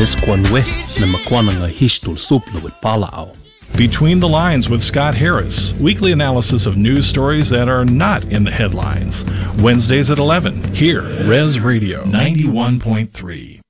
Zesquanwe na makwananga hishtul supla with palao. Between the Lines with Scott Harris, weekly analysis of news stories that are not in the headlines. Wednesdays at 11, here, Res Radio 91.3.